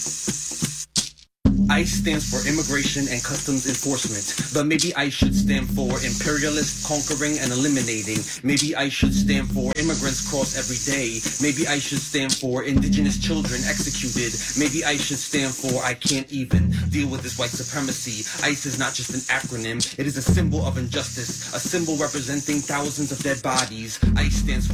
ICE stands for Immigration and Customs Enforcement, but maybe ICE should stand for Imperialist, Conquering, and Eliminating. Maybe ICE should stand for Immigrants Cross Every Day. Maybe ICE should stand for Indigenous Children Executed. Maybe ICE should stand for I Can't Even Deal with This White Supremacy. ICE is not just an acronym, it is a symbol of injustice, a symbol representing thousands of dead bodies. ICE stands for